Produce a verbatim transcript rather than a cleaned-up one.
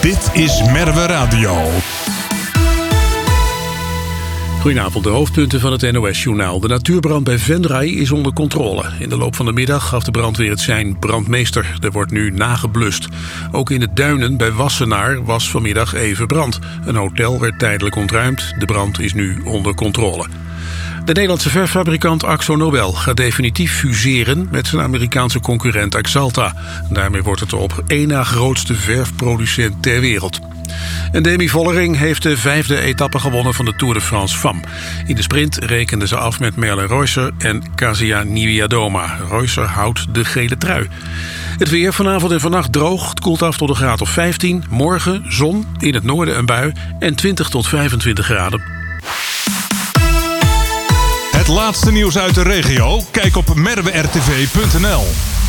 Dit is Merwe Radio. Goedenavond, de hoofdpunten van het N O S-journaal. De natuurbrand bij Venray is onder controle. In de loop van de middag gaf de brandweer het sein brandmeester. Er wordt nu nageblust. Ook in de duinen bij Wassenaar was vanmiddag even brand. Een hotel werd tijdelijk ontruimd. De brand is nu onder controle. De Nederlandse verffabrikant AkzoNobel gaat definitief fuseren met zijn Amerikaanse concurrent Axalta. Daarmee wordt het de op één na grootste verfproducent ter wereld. En Demi Vollering heeft de vijfde etappe gewonnen van de Tour de France F A M. In de sprint rekenden ze af met Merlin Reusser en Kasia Niewiadoma. Reusser houdt de gele trui. Het weer vanavond en vannacht droog. Het koelt af tot een graad of vijftien. Morgen zon, in het noorden een bui en twintig tot vijfentwintig graden. Het laatste nieuws uit de regio? Kijk op merwe r t v punt n l.